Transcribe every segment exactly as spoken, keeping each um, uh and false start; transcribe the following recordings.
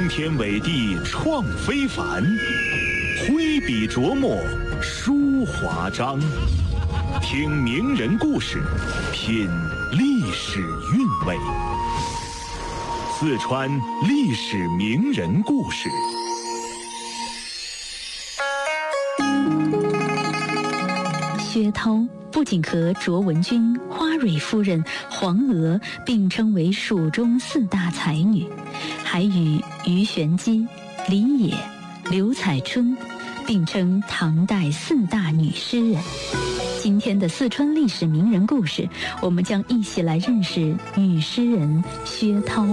惊天伟地创非凡，挥笔琢磨书华章。听名人故事，品历史韵味。四川历史名人故事。 薛涛不仅和卓文君、花蕊夫人、黄娥并称为蜀中四大才女，还与鱼玄机、李野、刘彩春并称唐代四大女诗人。今天的四川历史名人故事，我们将一起来认识女诗人薛涛。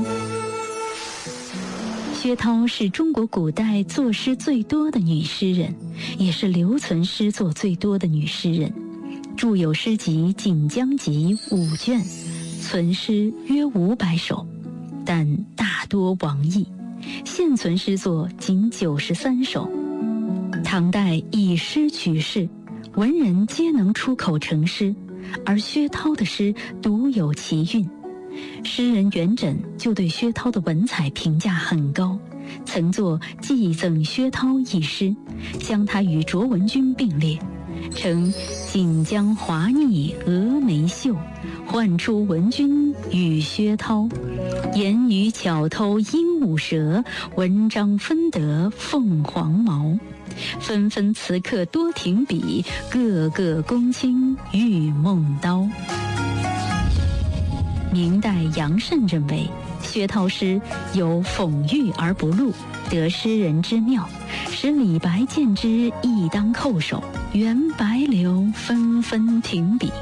薛涛是中国古代作诗最多的女诗人，也是留存诗作最多的女诗人，著有诗集《锦江集》五卷，存诗约五百首，但大多亡佚，现存诗作仅九十三首。唐代以诗取士，文人皆能出口成诗，而薛涛的诗独有其韵。诗人元稹就对薛涛的文采评价很高，曾作《寄赠薛涛》一诗，将他与卓文君并列，称锦江华腻峨眉秀，唤出文君与薛涛，言语巧偷鹦鹉舌，文章分得凤凰毛。纷纷词客多停笔，个个公卿玉梦刀。明代杨慎认为，薛涛诗有讽喻而不露，得诗人之妙，使李白见之亦当叩首，原白流纷纷停笔。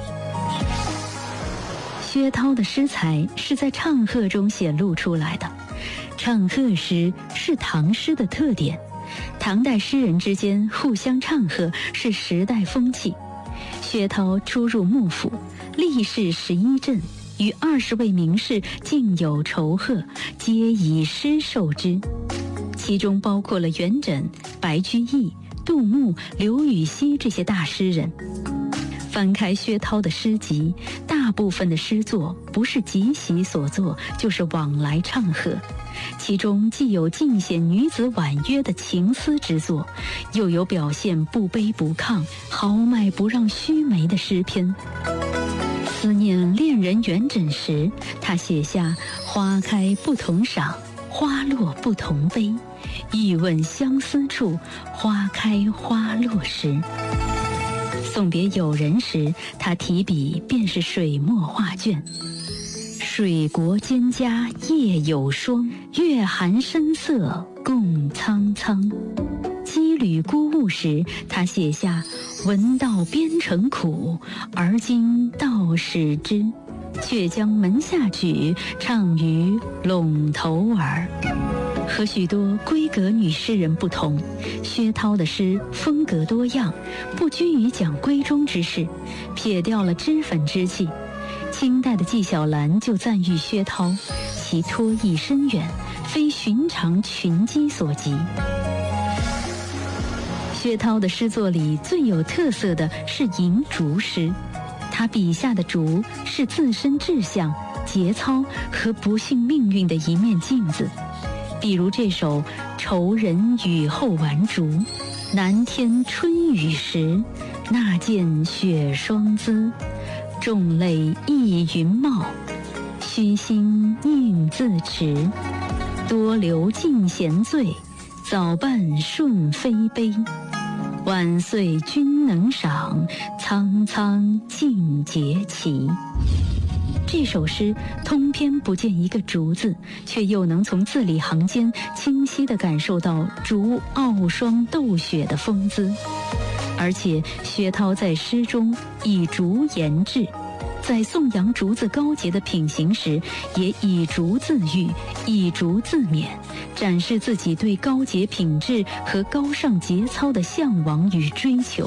薛涛的诗才是在唱和中显露出来的，唱和诗是唐诗的特点，唐代诗人之间互相唱和是时代风气。薛涛出入幕府，历仕十一镇，与二十位名士竟有仇贺，皆以诗受之，其中包括了元稹、白居易、杜牧、刘禹锡这些大诗人。翻开薛涛的诗集，大部分的诗作不是集喜所作，就是往来唱和，其中既有尽显女子婉约的情思之作，又有表现不卑不亢、豪迈不让须眉的诗篇。思念恋人元稹时，他写下花开不同赏，花落不同悲，欲问相思处，花开花落时。送别友人时，他提笔便是水墨画卷，水国蒹葭夜有霜，月寒山色共苍苍。羁旅孤鹜时，他写下闻道边城苦，而今道始知，却将门下曲唱于陇头儿。和许多闺阁女诗人不同，薛涛的诗风格多样，不拘于讲闺中之事，撇掉了脂粉之气。清代的纪晓岚就赞誉薛涛，其托意深远，非寻常群姬所及。薛涛的诗作里最有特色的是吟竹诗，他笔下的竹是自身志向、节操和不幸命运的一面镜子。比如这首《愁人雨后玩竹》，南天春雨时，那见雪霜姿，众泪溢云帽，虚心应自持，多留尽闲醉，早办顺飞杯，晚岁君能赏，苍苍尽节齐。这首诗通篇不见一个竹字，却又能从字里行间清晰地感受到竹傲霜斗雪的风姿。而且薛涛在诗中以竹言志，在颂扬竹子高洁的品行时，也以竹自喻，以竹自勉，展示自己对高洁品质和高尚节操的向往与追求。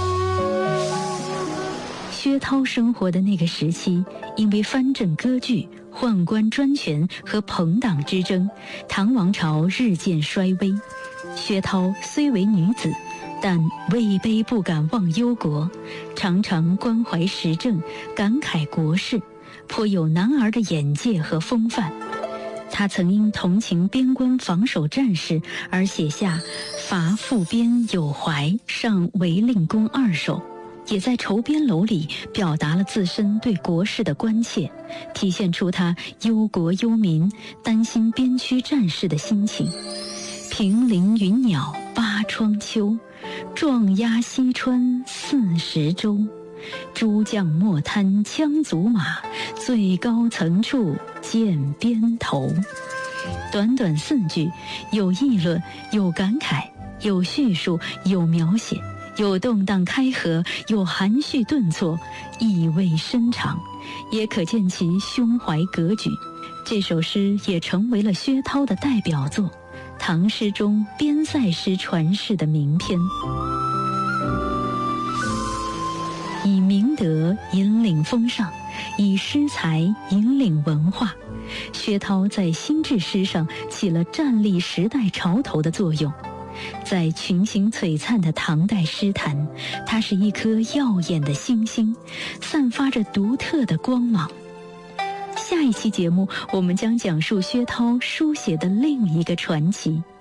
薛涛生活的那个时期，因为藩镇割据、宦官专权和朋党之争，唐王朝日渐衰微。薛涛虽为女子，但位卑不敢忘忧国，常常关怀时政，感慨国事，颇有男儿的眼界和风范。 他曾因同情边关防守战事而写下“伐复边有怀，上违令公二首”，也在筹边楼里表达了自身对国事的关切，体现出他忧国忧民、担心边区战事的心情。平林云鸟八窗秋，壮压西川四十州。诸将莫贪羌卒马，最高层处见边头。短短四句，有议论，有感慨，有叙述，有描写，有动荡开合，有含蓄顿挫，意味深长，也可见其胸怀格局。这首诗也成为了薛涛的代表作，唐诗中边塞诗传世的名篇。以明德引领风尚，以诗才引领文化，薛涛在新制诗上起了站立时代潮头的作用。在群星璀璨的唐代诗坛，它是一颗耀眼的星星，散发着独特的光芒。下一期节目，我们将讲述薛涛书写的另一个传奇。